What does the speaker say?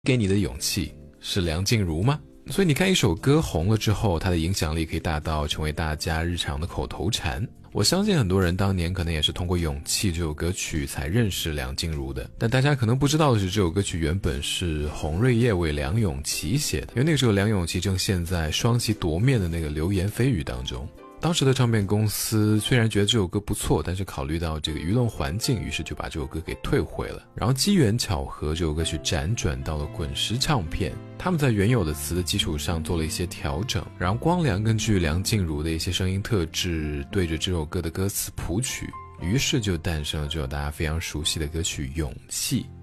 给你的勇气是梁静茹吗？所以你看一首歌红了之后，它的影响力可以大到成为大家日常的口头禅。我相信很多人当年可能也是通过《勇气》这首歌曲才认识梁静茹的，但大家可能不知道的是，这首歌曲原本是洪瑞叶为梁咏琪写的，因为那个时候梁咏琪正陷在双旗夺面的那个流言蜚语当中。当时的唱片公司虽然觉得这首歌不错，但是考虑到这个舆论环境，于是就把这首歌给退回了。然后机缘巧合，这首歌曲辗转到了滚石唱片，他们在原有的词的基础上做了一些调整，然后光良根据梁静茹的一些声音特质对着这首歌的歌词谱曲，于是就诞生了这首大家非常熟悉的歌曲《勇气》。